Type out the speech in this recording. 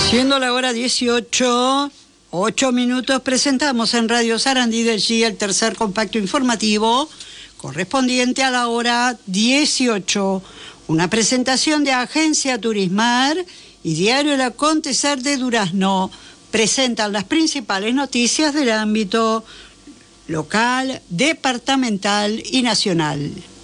Siendo la hora 18, 8 minutos, presentamos en Radio Sarandí del G el tercer compacto informativo correspondiente a la hora 18. Una presentación de Agencia Turismar y Diario El Acontecer de Durazno presentan las principales noticias del ámbito local, departamental y nacional.